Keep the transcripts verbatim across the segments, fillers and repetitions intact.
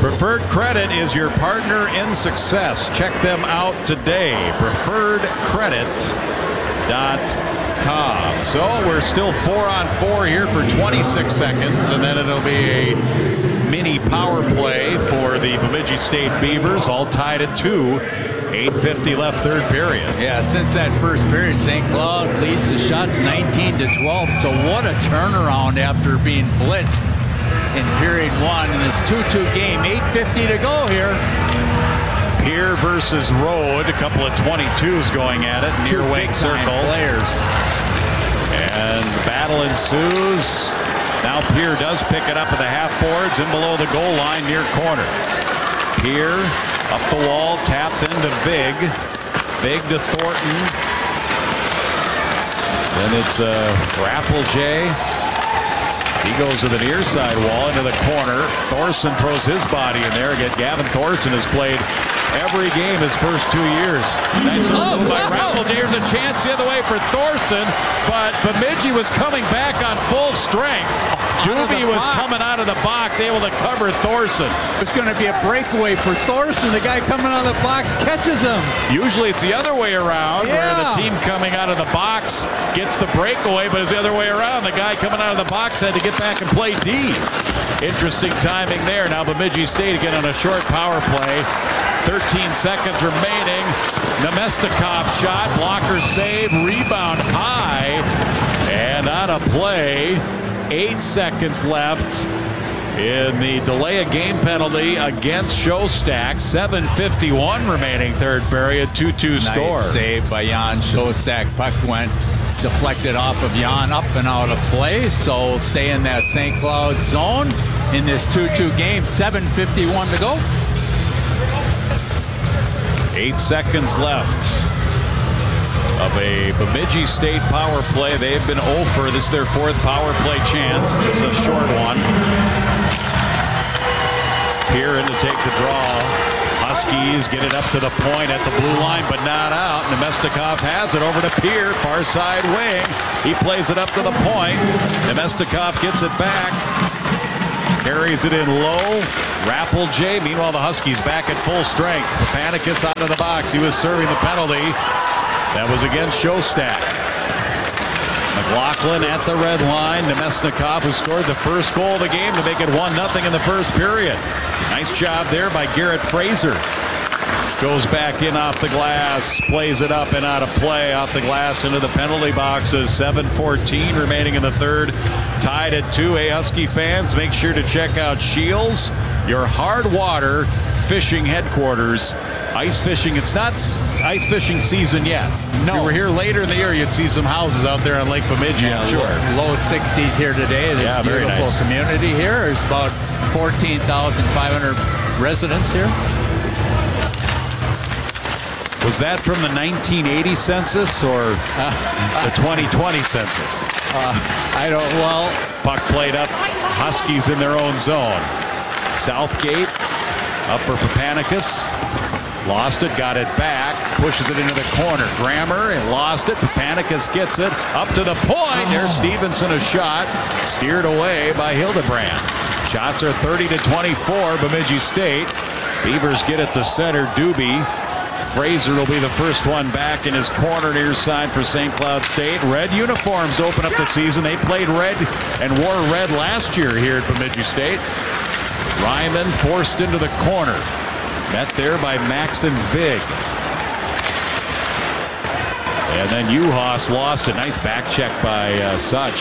Preferred Credit is your partner in success. Check them out today. preferred credit dot com. So we're still four on four here for twenty-six seconds, and then it'll be a mini power play for the Bemidji State Beavers, all tied at two. eight fifty left, third period. Yeah, since that first period, Saint Cloud leads the shots nineteen to twelve. So what a turnaround after being blitzed in period one in this two two game. eight fifty to go here. Pierre versus Rode, a couple of twenty-twos going at it near wing circle. Players. And battle ensues. Now Pierre does pick it up at the half boards and below the goal line near corner. Pierre up the wall, tapped into Vig. Vig to Thornton. Then it's uh, Rappelje. He goes to the near side wall into the corner. Thorson throws his body in there. Again, Gavin Thorson has played every game his first two years. Nice oh, move by wow. Rappelje. Here's a chance the other way for Thorson, but Bemidji was coming back on full strength. Doobie was coming out of the box, able to cover Thorson. It's going to be a breakaway for Thorson. The guy coming out of the box catches him. Usually it's the other way around, yeah. where the team coming out of the box gets the breakaway, but it's the other way around. The guy coming out of the box had to get back and play D. Interesting timing there. Now Bemidji State again on a short power play. thirteen seconds remaining. Nemestikov shot, blocker save, rebound high, and on a play. Eight seconds left in the delay of game penalty against Shostak. seven fifty-one remaining third period. two two nice score. Save by Jan Shostak. Puck went deflected off of Jan, up and out of play. So we'll stay in that Saint Cloud zone in this two two game. seven fifty-one to go. Eight seconds left of a Bemidji State power play. They've been oh for. This is their fourth power play chance. Just a short one. Pierre in to take the draw. Huskies get it up to the point at the blue line, but not out. Nemestikov has it over to Pierre, far side wing. He plays it up to the point. Nemestikov gets it back. Carries it in low. Rappelje. Meanwhile, the Huskies back at full strength. Papanicus out of the box. He was serving the penalty. That was against Shostak. McLaughlin at the red line. Nemesnikov, who scored the first goal of the game to make it one nothing in the first period. Nice job there by Garrett Fraser. Goes back in off the glass, plays it up and out of play, off the glass into the penalty boxes. seven fourteen remaining in the third. Tied at two. Hey, Husky fans, make sure to check out Shields, your hard water fishing headquarters. Ice fishing, it's not ice fishing season yet. No. If you were here later in the year, you'd see some houses out there on Lake Bemidji, yeah, I'm sure. Low, low sixties here today. This yeah, very beautiful nice. community here. There's about fourteen thousand five hundred residents here. Was that from the nineteen eighty census or uh, the twenty twenty census? Uh, I don't, well. Puck played up, Huskies in their own zone. Southgate up for Papanicus. Lost it, got it back, pushes it into the corner. Grammer and lost it. Papanicus gets it up to the point. There's Stevenson, a shot steered away by Hildebrand. Shots are thirty to twenty-four, Bemidji State. Beavers get it to center. Doobie. Fraser will be the first one back in his corner near side for Saint Cloud State. Red uniforms open up the season. They played red and wore red last year here at Bemidji State. Ryman forced into the corner. Met there by Maxon Vig. And then Uhas lost a nice back check by uh, Such.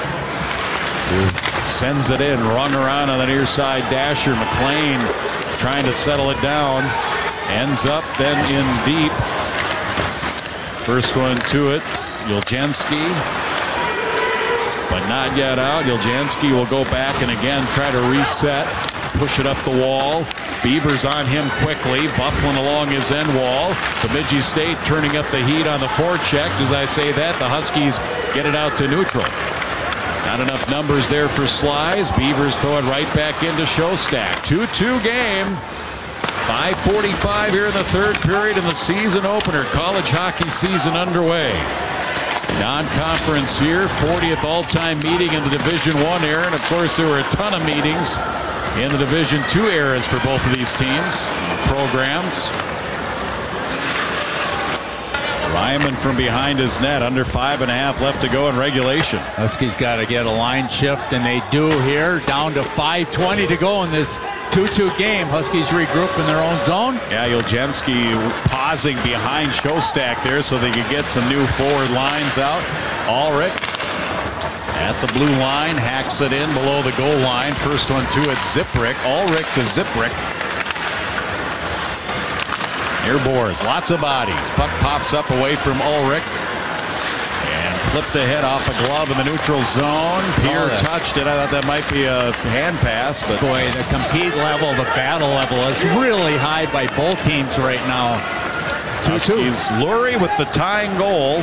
Who sends it in, rung around on the near side dasher. McLean trying to settle it down. Ends up then in deep. First one to it, Yuljanski. But not yet out. Yuljanski will go back and again try to reset. Push it up the wall. Beavers on him quickly. Bufflin along his end wall. Bemidji State turning up the heat on the forecheck. As I say that, the Huskies get it out to neutral. Not enough numbers there for Slies. Beavers throw it right back into Shostak. two two game. five forty-five here in the third period in the season opener. College hockey season underway. Non-conference here. fortieth all-time meeting in the Division One era. And of course, there were a ton of meetings in the Division two eras for both of these teams, programs. Ryman from behind his net, under five and a half left to go in regulation. Huskies got to get a line shift, and they do here. Down to five twenty to go in this two two game. Huskies regroup in their own zone. Yeah, Yeljenski pausing behind Shostak there so they could get some new forward lines out. Ulrich at the blue line, hacks it in below the goal line. First one to it, Ziprick. Ulrich to Ziprick. Near boards, lots of bodies. Puck pops up away from Ulrich. And flipped ahead off a glove in the neutral zone. Pierre oh, touched it. I thought that might be a hand pass, but boy, the compete level, the battle level is really high by both teams right now. Huskies, Lurie with the tying goal.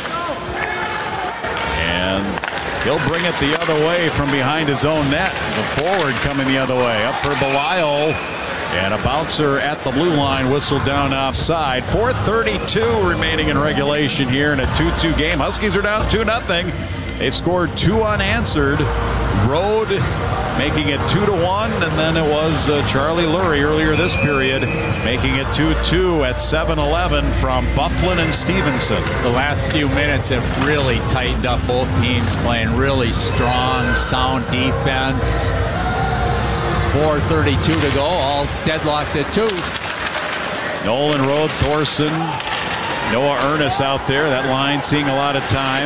And he'll bring it the other way from behind his own net. The forward coming the other way. Up for Belisle. And a bouncer at the blue line, whistled down offside. four thirty-two remaining in regulation here in a two two game. Huskies are down two nothing. They scored two unanswered. Rode making it two to one, and then it was uh, Charlie Lurie earlier this period making it two two at seven eleven from Bufflin and Stevenson. The last few minutes have really tightened up both teams, playing really strong, sound defense. four thirty-two to go, all deadlocked at two. Nolan Rode, Thorson, Noah Ernest out there. That line seeing a lot of time.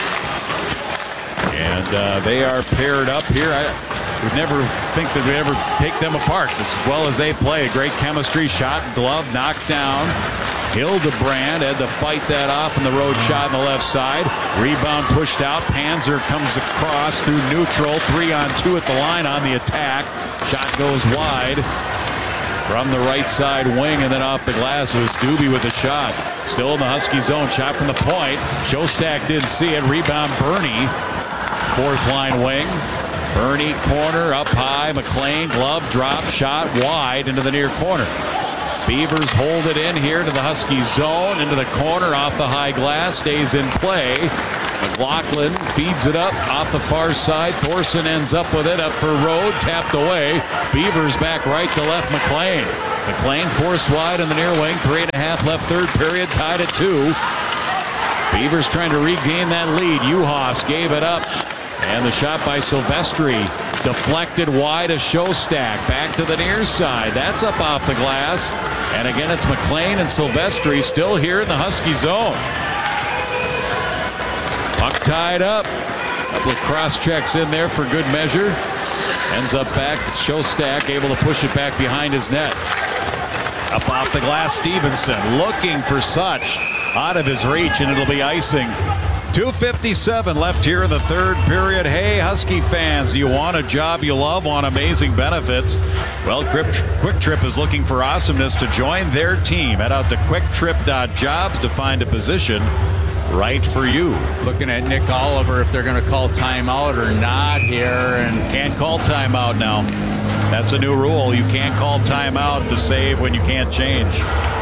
And uh, they are paired up here. I would never think that we'd ever take them apart as well as they play. A great chemistry, shot, glove, knocked down. Hildebrand had to fight that off in the road shot on the left side. Rebound pushed out. Panzer comes across through neutral. Three on two at the line on the attack. Shot goes wide from the right side wing, and then off the glass it was Doobie with a shot. Still in the Husky zone. Shot from the point. Shostak didn't see it. Rebound Bernie. Fourth line wing. Bernie corner up high. McLean glove drop shot wide into the near corner. Beavers hold it in here to the Husky zone, into the corner off the high glass, stays in play. McLaughlin feeds it up off the far side. Thorson ends up with it, up for Rode, tapped away. Beavers back right to left. McLean. McLean forced wide in the near wing. Three and a half left third period, tied at two. Beavers trying to regain that lead. Uhas gave it up. And the shot by Silvestri deflected wide of Shostak. Back to the near side. That's up off the glass. And again, it's McLean and Silvestri still here in the Husky zone. Puck tied up. Couple of cross checks in there for good measure. Ends up back. Shostak able to push it back behind his net. Up off the glass, Stevenson looking for Such. Out of his reach, and it'll be icing. two fifty-seven left here in the third period. Hey, Husky fans, do you want a job you love, want amazing benefits? Well, Quick Trip is looking for awesomeness to join their team. Head out to quick trip dot jobs to find a position right for you. Looking at Nick Oliver if they're going to call timeout or not here. And can't call timeout now. That's a new rule. You can't call timeout to save when you can't change.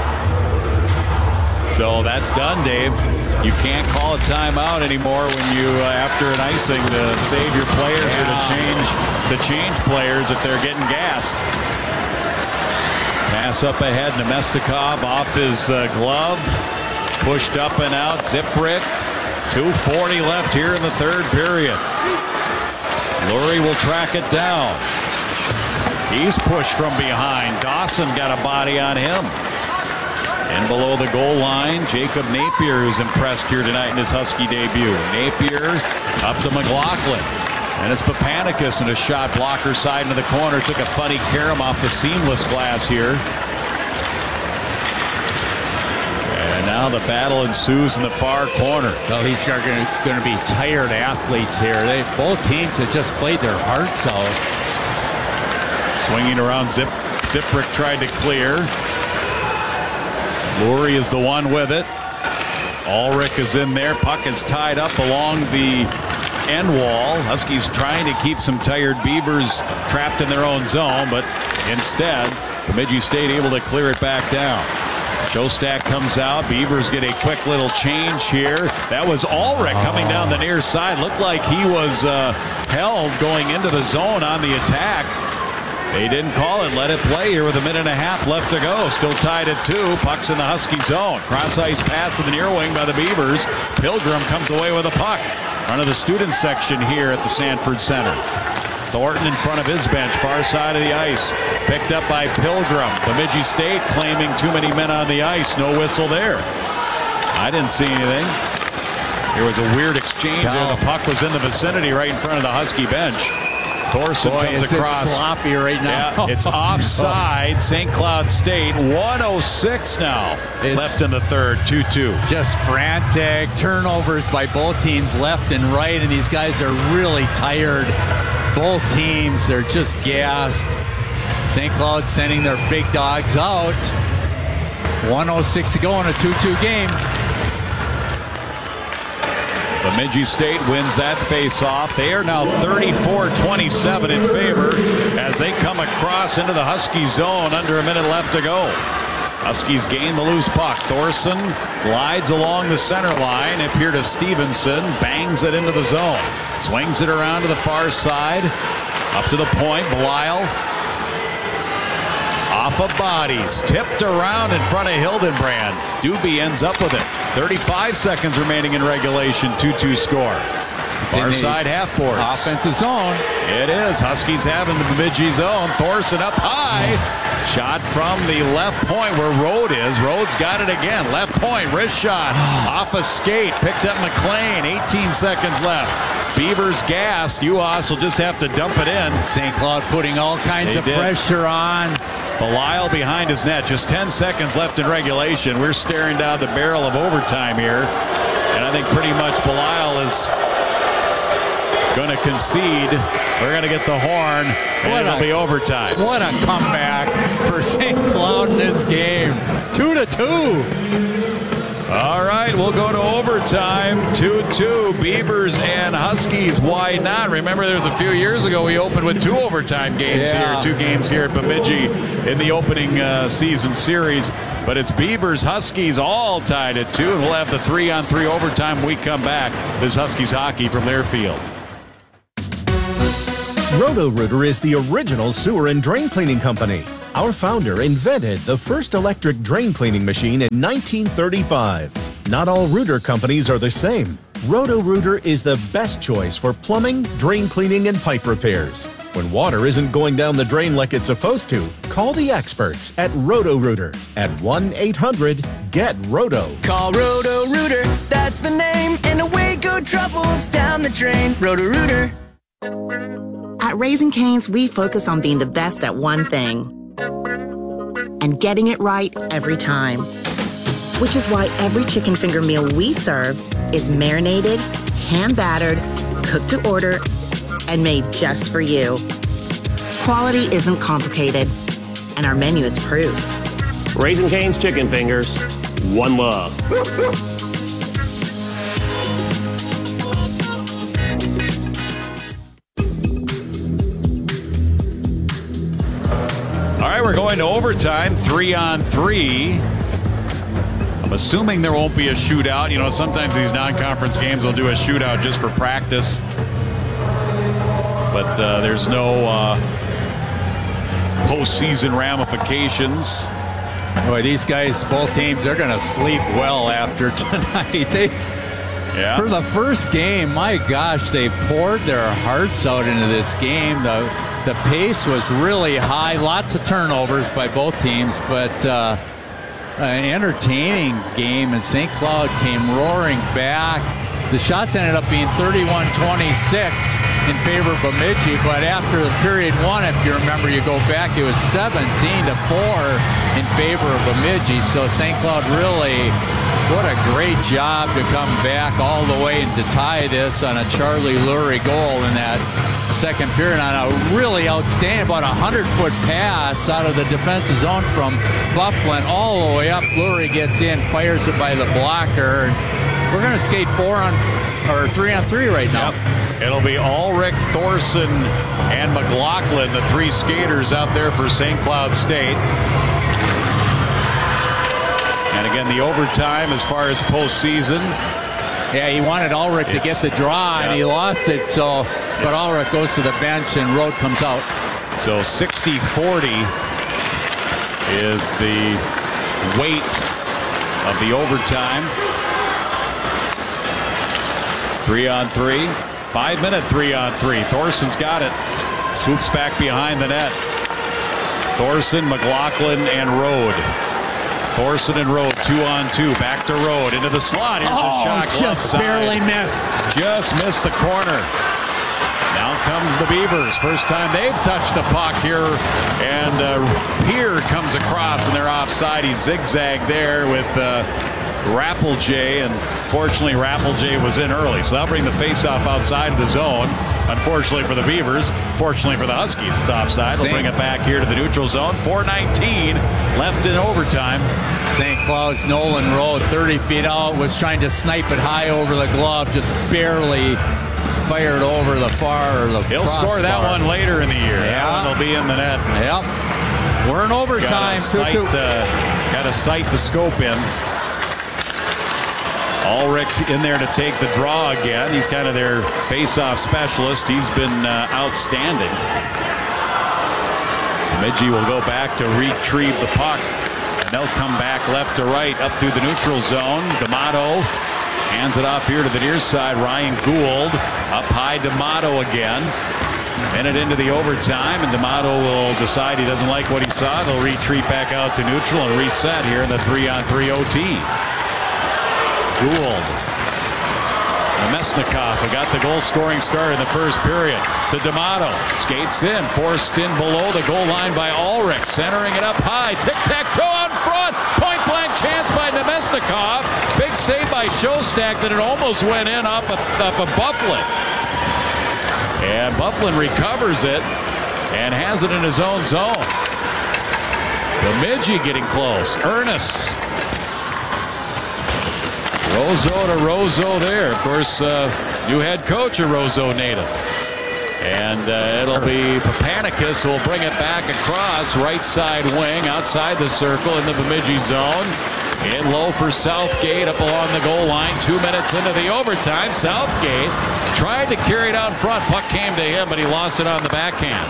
So that's done, Dave. You can't call a timeout anymore when you, uh, after an icing, to save your players yeah. or to change to change players if they're getting gassed. Pass up ahead, Nemestikov off his uh, glove, pushed up and out. Ziprick. two forty left here in the third period. Lurie will track it down. He's pushed from behind. Dawson got a body on him. And below the goal line, Jacob Napier, who's impressed here tonight in his Husky debut. Napier up to McLaughlin. And it's Papanicus in a shot blocker side into the corner. Took a funny carom off the seamless glass here. And now the battle ensues in the far corner. Well, these are going to be tired athletes here. They both teams have just played their hearts out. Swinging around, Zip, Ziprick tried to clear. Lurie is the one with it. Ulrich is in there. Puck is tied up along the end wall. Huskies trying to keep some tired Beavers trapped in their own zone, but instead, Bemidji State able to clear it back down. Shostak comes out. Beavers get a quick little change here. That was Ulrich coming down the near side. Looked like he was uh, held going into the zone on the attack. They didn't call it. Let it play here with a minute and a half left to go. Still tied at two. Puck's in the Husky zone. Cross ice pass to the near wing by the Beavers. Pilgrim comes away with a puck. Front of the student section here at the Sanford Center. Thornton in front of his bench, far side of the ice. Picked up by Pilgrim. Bemidji State claiming too many men on the ice. No whistle there. I didn't see anything. There was a weird exchange no. there. The puck was in the vicinity right in front of the Husky bench. Thorson Boy, comes is across. It sloppy right now. Yeah, it's offside. Saint Cloud State. one oh six now it's left in the third. two two. Just frantic turnovers by both teams left and right, and these guys are really tired. Both teams are just gassed. Saint Cloud sending their big dogs out. one oh six to go in a two two game. Bemidji State wins that face-off. They are now thirty-four twenty-seven in favor as they come across into the Husky zone under a minute left to go. Huskies gain the loose puck. Thorson glides along the center line. Up here to Stevenson. Bangs it into the zone. Swings it around to the far side. Up to the point. Belisle. Off of bodies. Tipped around in front of Hildenbrand. Doobie ends up with it. thirty-five seconds remaining in regulation. two two score. Far side half boards. Offensive zone. It is. Huskies having the Bemidji zone. Thorson up high. Shot from the left point where Rode is. Rhodes got it again. Left point. Wrist shot. Off a skate. Picked up McLean. eighteen seconds left. Beavers gassed. U A S will just have to dump it in. Saint Cloud putting all kinds They of did. pressure on. Belisle behind his net. Just ten seconds left in regulation. We're staring down the barrel of overtime here. And I think pretty much Belisle is going to concede. We're going to get the horn, and What it'll a- be overtime. What a comeback for Saint Cloud in this game. Two to two. All right, we'll go to overtime. two two, Beavers and Huskies. Why not? Remember, there was a few years ago we opened with two overtime games Yeah. here, two games here at Bemidji in the opening uh, season series. But it's Beavers, Huskies all tied at two, and we'll have the three-on-three overtime when we come back. This is Huskies hockey from their field. Roto-Rooter is the original sewer and drain cleaning company. Our founder invented the first electric drain cleaning machine in nineteen thirty-five. Not all rooter companies are the same. Roto-Rooter is the best choice for plumbing, drain cleaning, and pipe repairs. When water isn't going down the drain like it's supposed to, call the experts at Roto-Rooter at one eight hundred get roto. Call Roto-Rooter, that's the name, and away go troubles down the drain. Roto-Rooter. At Raising Cane's, we focus on being the best at one thing and getting it right every time. Which is why every chicken finger meal we serve is marinated, hand-battered, cooked to order, and made just for you. Quality isn't complicated, and our menu is proof. Raising Cane's Chicken Fingers, one love. All right, we're going to overtime, three on three. I'm assuming there won't be a shootout. You know, sometimes these non-conference games will do a shootout just for practice. But uh, there's no uh, postseason ramifications. Boy, these guys, both teams, they're going to sleep well after tonight. They, Yeah. for the first game, my gosh, they poured their hearts out into this game. The the pace was really high. Lots of turnovers by both teams, but uh, an entertaining game, and Saint Cloud came roaring back. The shots ended up being thirty-one twenty-six in favor of Bemidji, but after period one, if you remember, you go back, it was seventeen to four in favor of Bemidji. So Saint Cloud really, what a great job to come back all the way and to tie this on a Charlie Lurie goal in that second period on a really outstanding, about a hundred-foot pass out of the defensive zone from Bufflin all the way up. Lurie gets in, fires it by the blocker. We're going to skate four on, or three on three right now. Yep. It'll be Ulrich, Thorson, and McLaughlin, the three skaters out there for Saint Cloud State. And again, the overtime as far as postseason. Yeah, he wanted Ulrich to get the draw, and yeah. he lost it. So, but It's- Ulrich goes to the bench, and Rode comes out. So sixty forty is the weight of the overtime. Three on three. Five minute three on three. Thorson's got it. Swoops back behind the net. Thorson, McLaughlin, and Rode. Thorson and Rode, two on two. Back to Rode into the slot. Here's oh, a shot. Just barely missed. Just missed the corner. Now comes the Beavers. First time they've touched the puck here. And uh, Peer comes across and they're offside. He zigzagged there with uh, Rappeljay, and fortunately Rappeljay was in early. So that'll bring the faceoff outside of the zone. Unfortunately for the Beavers, fortunately for the Huskies, it's offside. They'll bring it back here to the neutral zone. four nineteen left in overtime. Saint Cloud's Nolan Road, thirty feet out, was trying to snipe it high over the glove, just barely fired over the far or the He'll score that one later in the year. Yeah. That one will be in the net. Yep. We're in overtime. Got to sight, uh, got to sight the scope in. Ulrich in there to take the draw again. He's kind of their face-off specialist. He's been uh, outstanding. Bemidji will go back to retrieve the puck. And they'll come back left to right up through the neutral zone. D'Amato hands it off here to the near side. Ryan Gould up high. D'Amato again. Minute into the overtime, and D'Amato will decide he doesn't like what he saw. They'll retreat back out to neutral and reset here in the three on three O T. Gould. Nemesnikov, who got the goal scoring start in the first period, to D'Amato. Skates in, forced in below the goal line by Ulrich. Centering it up high. Tic-tac-toe out front. Point blank chance by Nemesnikov. Big save by Shostak that it almost went in off of, off of Bufflin. And Bufflin recovers it and has it in his own zone. Bemidji getting close. Ernest. Roseau to Roseau there. Of course, uh, new head coach, a Roseau native. And uh, it'll be Papanicus who will bring it back across. Right side wing, outside the circle in the Bemidji zone. In low for Southgate up along the goal line. Two minutes into the overtime. Southgate tried to carry it out in front. Puck came to him, but he lost it on the backhand.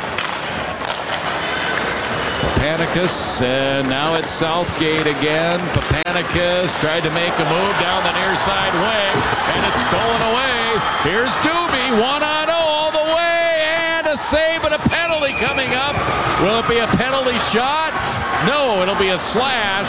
Papanicus, and now it's Southgate again. Papanicus tried to make a move down the near side wing, and it's stolen away. Here's Doobie, one on oh all the way, and a save and a penalty coming up. Will it be a penalty shot? No, it'll be a slash.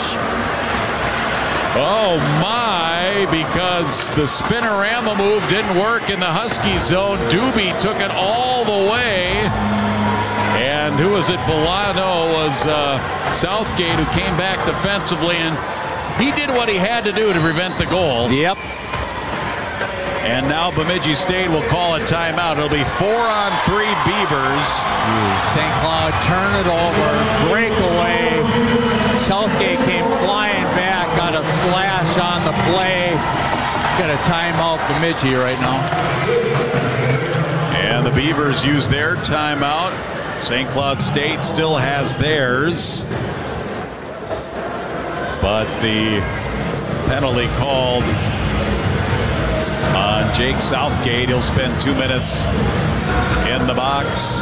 Oh my, because the spinorama move didn't work in the Husky zone. Doobie took it all the way. And who was it? Bolano was uh, Southgate, who came back defensively, and he did what he had to do to prevent the goal. Yep. And now Bemidji State will call a timeout. It'll be four on three Beavers. Saint Cloud turn it over, breakaway. Southgate came flying back, got a slash on the play. Got a timeout Bemidji right now. And the Beavers use their timeout. Saint Cloud State still has theirs. But the penalty called on Jake Southgate. He'll spend two minutes in the box.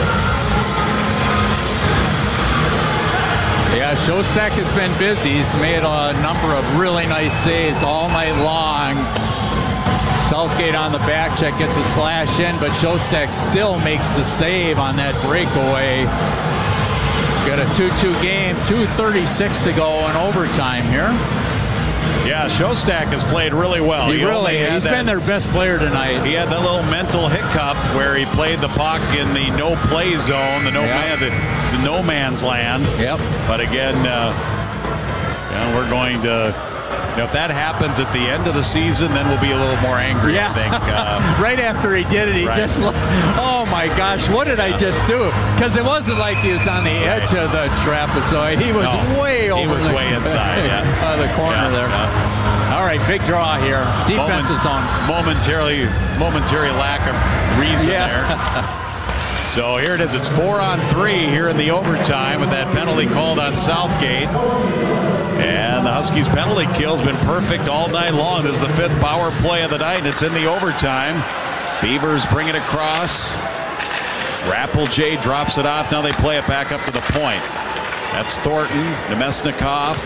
Yeah, Shostak has been busy. He's made a number of really nice saves all night long. Southgate on the back check gets a slash in, but Shostak still makes the save on that breakaway. Got a two two game, two thirty-six to go in overtime here. Yeah, Shostak has played really well. He, he really, he's that, been their best player tonight. He had that little mental hiccup where he played the puck in the no-play zone, the no yep. man, the, the no man's land. Yep. But again, uh, you know, we're going to. You know, if that happens at the end of the season, then we'll be a little more angry, yeah. I think. Uh, right after he did it, he right. just, oh my gosh, what did I just do? Because it wasn't like he was on the right. edge of the trapezoid. He was no, way over He was the, way inside, yeah. uh, the corner yeah, there. Yeah. All right, big draw here. Defensive zone. Momentarily, momentary lack of reason yeah. there. So here it is. It's four on three here in the overtime with that penalty called on Southgate. And the Huskies' penalty kill has been perfect all night long. This is the fifth power play of the night, and it's in the overtime. Beavers bring it across. Rappelje drops it off. Now they play it back up to the point. That's Thornton, Nemesnikov.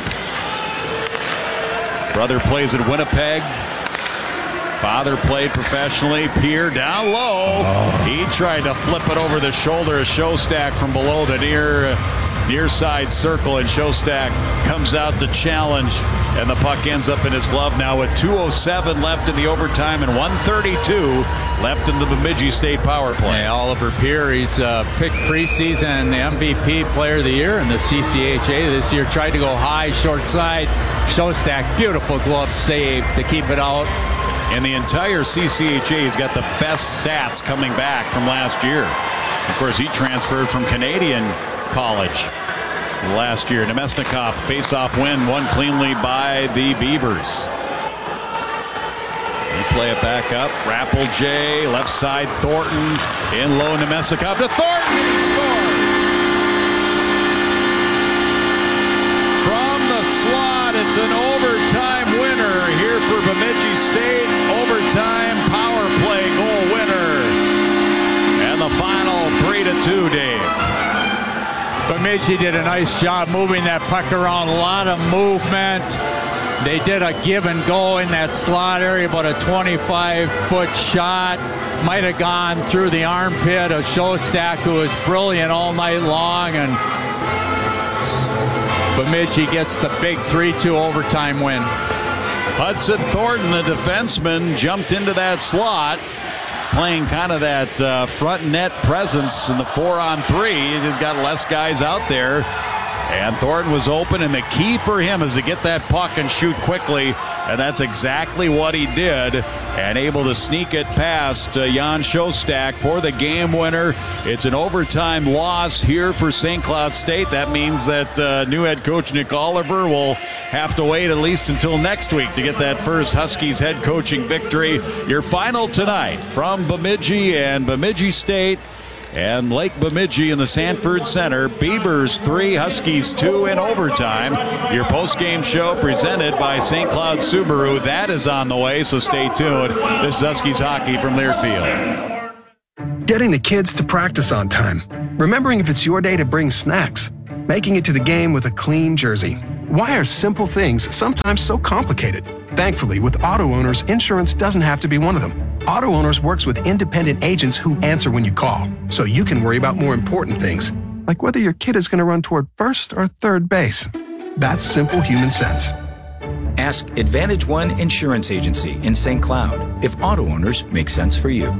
Brother plays at Winnipeg. Father played professionally. Pierre down low. Oh. He tried to flip it over the shoulder of Shostak from below the near near side circle, and Shostak comes out to challenge, and the puck ends up in his glove now with two oh seven left in the overtime and one thirty-two left in the Bemidji State power play. Yeah, Oliver Pierre, he's uh, picked preseason M V P player of the year in the C C H A this year. Tried to go high, short side. Shostak, beautiful glove save to keep it out. In the entire C C H A, he's got the best stats coming back from last year. Of course, he transferred from Canadian college last year. Nemesnikov face-off win, won cleanly by the Beavers. They play it back up. Rappelje, left side, Thornton, in low, Nemesnikov to Thornton. Scores! From the slot, it's an overtime winner here for Bemidji State. Overtime power play goal winner. And the final three to two, Dave. Bemidji did a nice job moving that puck around, a lot of movement. They did a give and go in that slot area, about a twenty-five foot shot. Might have gone through the armpit of Shostak, who was brilliant all night long, and Bemidji gets the big three two overtime win. Hudson Thornton, the defenseman, jumped into that slot, playing kind of that uh, front net presence in the four on three. He's got less guys out there. And Thornton was open, and the key for him is to get that puck and shoot quickly, and that's exactly what he did, and able to sneak it past uh, Jan Shostak for the game winner. It's an overtime loss here for Saint Cloud State. That means that uh, new head coach Nick Oliver will have to wait at least until next week to get that first Huskies head coaching victory. Your final tonight from Bemidji and Bemidji State and Lake Bemidji in the Sanford Center. Beavers three, Huskies two in overtime. Your post-game show presented by Saint Cloud Subaru. That is on the way, so stay tuned. This is Huskies hockey from Learfield. Getting the kids to practice on time. Remembering if it's your day to bring snacks. Making it to the game with a clean jersey. Why are simple things sometimes so complicated? Thankfully, with Auto Owners, insurance doesn't have to be one of them. Auto Owners works with independent agents who answer when you call, so you can worry about more important things, like whether your kid is going to run toward first or third base. That's simple human sense. Ask Advantage One Insurance Agency in Saint Cloud if Auto Owners make sense for you.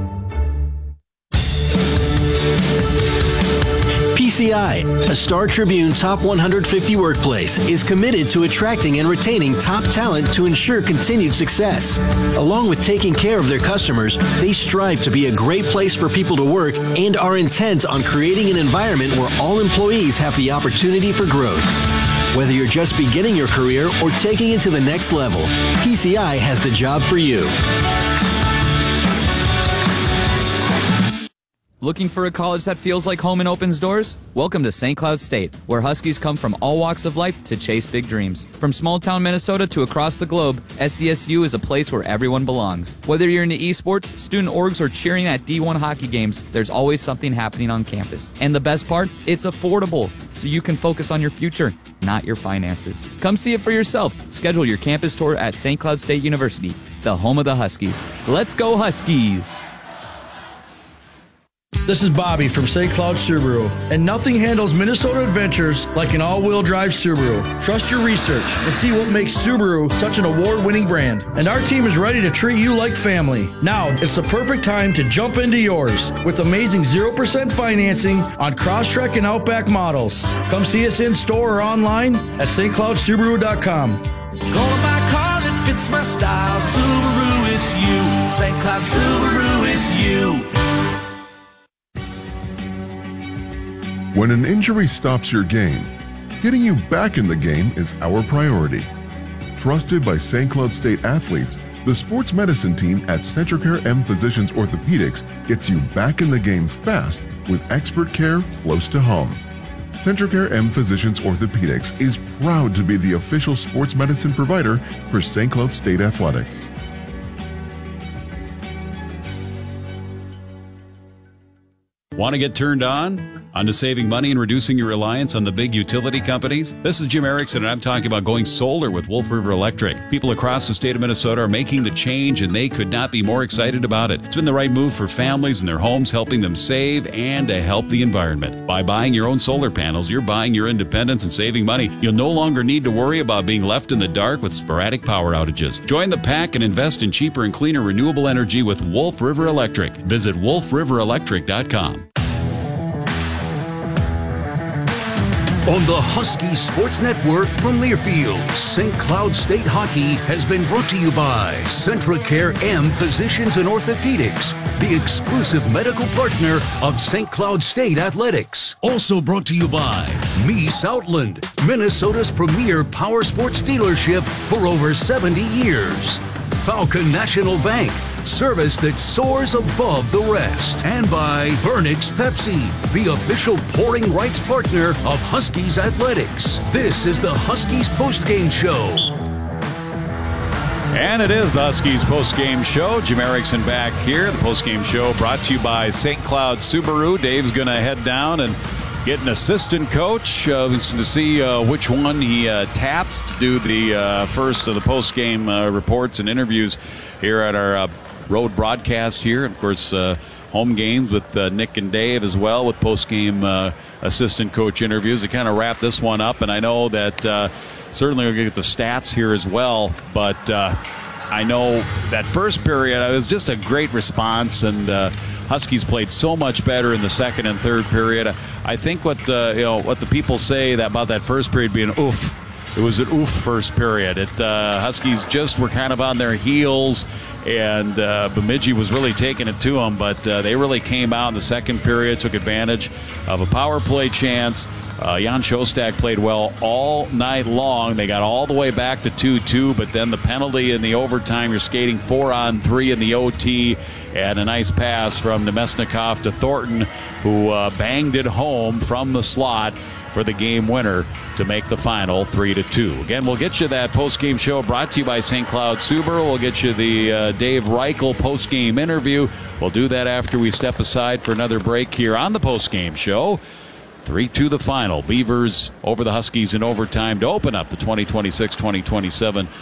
P C I, a Star Tribune Top one hundred fifty workplace, is committed to attracting and retaining top talent to ensure continued success. Along with taking care of their customers, they strive to be a great place for people to work and are intent on creating an environment where all employees have the opportunity for growth. Whether you're just beginning your career or taking it to the next level, P C I has the job for you. Looking for a college that feels like home and opens doors? Welcome to Saint Cloud State, where Huskies come from all walks of life to chase big dreams. From small-town Minnesota to across the globe, S C S U is a place where everyone belongs. Whether you're into esports, student orgs, or cheering at D one hockey games, there's always something happening on campus. And the best part? It's affordable, so you can focus on your future, not your finances. Come see it for yourself. Schedule your campus tour at Saint Cloud State University, the home of the Huskies. Let's go Huskies! This is Bobby from Saint Cloud Subaru, and nothing handles Minnesota adventures like an all-wheel drive Subaru. Trust your research and see what makes Subaru such an award-winning brand. And our team is ready to treat you like family. Now, it's the perfect time to jump into yours with amazing zero percent financing on Crosstrek and Outback models. Come see us in-store or online at S T cloud subaru dot com. Gonna buy a car that fits my style. Subaru, it's you. Saint Cloud Subaru, it's you. When an injury stops your game, getting you back in the game is our priority. Trusted by Saint Cloud State athletes, the sports medicine team at Centricare M Physicians Orthopedics gets you back in the game fast with expert care close to home. Centricare M Physicians Orthopedics is proud to be the official sports medicine provider for Saint Cloud State Athletics. Want to get turned on? Onto saving money and reducing your reliance on the big utility companies? This is Jim Erickson, and I'm talking about going solar with Wolf River Electric. People across the state of Minnesota are making the change, and they could not be more excited about it. It's been the right move for families and their homes, helping them save and to help the environment. By buying your own solar panels, you're buying your independence and saving money. You'll no longer need to worry about being left in the dark with sporadic power outages. Join the pack and invest in cheaper and cleaner renewable energy with Wolf River Electric. Visit wolf river electric dot com. On the Husky Sports Network from Learfield, Saint Cloud State Hockey has been brought to you by Centracare M Physicians and Orthopedics, the exclusive medical partner of Saint Cloud State Athletics. Also brought to you by Mies Outland, Minnesota's premier power sports dealership for over seventy years. Falcon National Bank, service that soars above the rest. And by Burnix Pepsi, the official pouring rights partner of Huskies Athletics. This is the Huskies postgame show. And it is the Huskies postgame show. Jim Erickson back here. The postgame show brought to you by Saint Cloud Subaru. Dave's going to head down and get an assistant coach uh, to see uh, which one he uh, taps to do the uh, first of the postgame uh, reports and interviews here at our uh, road broadcast here. Of course, uh, home games with uh, Nick and Dave as well, with postgame uh, assistant coach interviews to kind of wrap this one up. And I know that uh, certainly we'll get the stats here as well, but uh, I know that first period it was just a great response, and uh, Huskies played so much better in the second and third period. I think what uh, you know what the people say that about that first period being oof. It was an oof first period. It uh, Huskies just were kind of on their heels, and uh, Bemidji was really taking it to them, but uh, they really came out in the second period, took advantage of a power play chance. Uh, Jan Shostak played well all night long. They got all the way back to two two, but then the penalty in the overtime, you're skating four on three in the O T, and a nice pass from Nemesnikov to Thornton, who uh, banged it home from the slot for the game winner to make the final three to two. Again, we'll get you that post-game show brought to you by Saint Cloud Subaru. We'll get you the uh, Dave Reichel post-game interview. We'll do that after we step aside for another break here on the post-game show. three two the final. Beavers over the Huskies in overtime to open up the twenty twenty-six twenty twenty-seven